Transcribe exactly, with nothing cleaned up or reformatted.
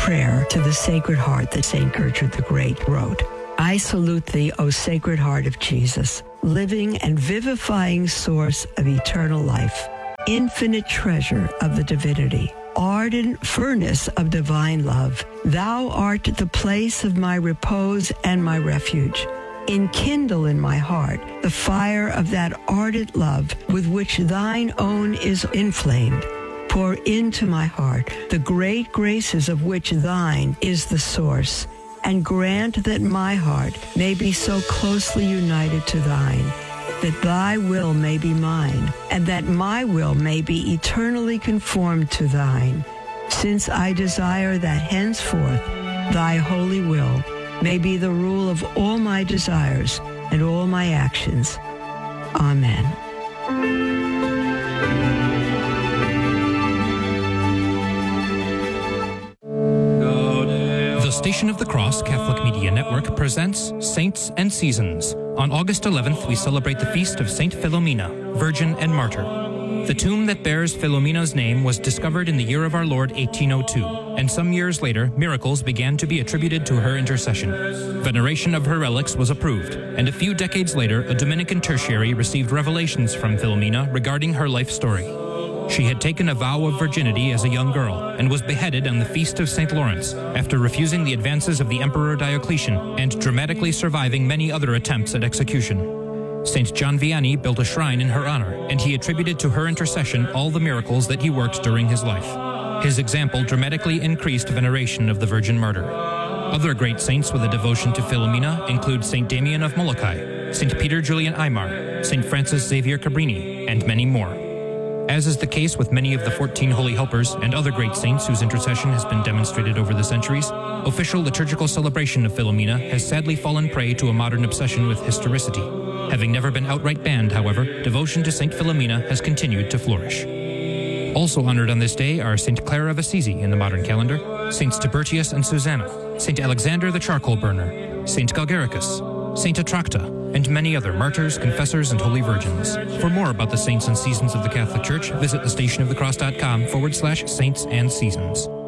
prayer to the Sacred Heart that Saint Gertrude the Great wrote. I salute thee, O Sacred Heart of Jesus, living and vivifying source of eternal life, infinite treasure of the divinity, ardent furnace of divine love. Thou art the place of my repose and my refuge. Enkindle in my heart the fire of that ardent love with which thine own is inflamed. Pour into my heart the great graces of which thine is the source, and grant that my heart may be so closely united to thine, that thy will may be mine, and that my will may be eternally conformed to thine, since I desire that henceforth thy holy will may be the rule of all my desires and all my actions. Amen. The Station of the Cross Catholic Media Network presents Saints and Seasons. On August eleventh, we celebrate the feast of Saint Philomena, Virgin and Martyr. The tomb that bears Philomena's name was discovered in the year of our Lord eighteen oh two, and some years later, miracles began to be attributed to her intercession. Veneration of her relics was approved, and a few decades later, a Dominican tertiary received revelations from Philomena regarding her life story. She had taken a vow of virginity as a young girl and was beheaded on the feast of Saint Lawrence after refusing the advances of the Emperor Diocletian and dramatically surviving many other attempts at execution. Saint John Vianney built a shrine in her honor, and he attributed to her intercession all the miracles that he worked during his life. His example dramatically increased veneration of the Virgin Martyr. Other great saints with a devotion to Philomena include Saint Damian of Molokai, Saint Peter Julian Aymar, Saint Francis Xavier Cabrini, and many more. As is the case with many of the fourteen Holy Helpers and other great saints whose intercession has been demonstrated over the centuries, official liturgical celebration of Philomena has sadly fallen prey to a modern obsession with historicity. Having never been outright banned, however, devotion to Saint Philomena has continued to flourish. Also honored on this day are Saint Clare of Assisi in the modern calendar, Saints Tiburtius and Susanna, Saint Alexander the Charcoal Burner, Saint Galgericus, Saint Atracta, and many other martyrs, confessors, and holy virgins. For more about the saints and seasons of the Catholic Church, visit thestationofthecross.com forward slash saints and seasons.